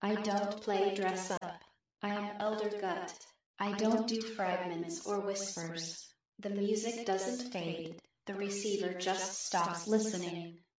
I don't play dress up. I am elder gut. I don't do fragments or whispers. The music doesn't fade. The receiver just stops listening.